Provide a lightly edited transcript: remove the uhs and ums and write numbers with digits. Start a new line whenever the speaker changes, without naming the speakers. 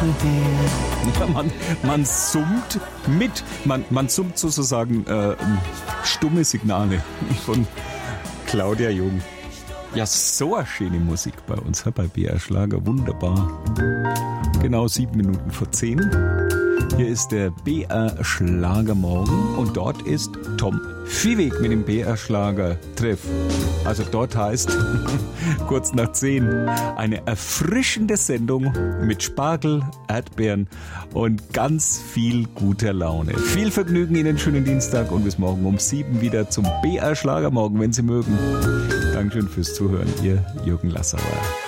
Ja, man summt mit. Man summt sozusagen stumme Signale von Claudia Jung. Ja, so eine schöne Musik bei uns, bei BR Schlager. Wunderbar. Genau 7 Minuten vor 10. Hier ist der BR Schlager Morgen und dort ist Tom Viehweg mit dem BR Schlager Treff. Also dort heißt kurz nach 10 eine erfrischende Sendung mit Spargel, Erdbeeren und ganz viel guter Laune. Viel Vergnügen Ihnen, schönen Dienstag und bis morgen um 7 wieder zum BR Schlager Morgen, wenn Sie mögen. Dankeschön fürs Zuhören, Ihr Jürgen Lassauer.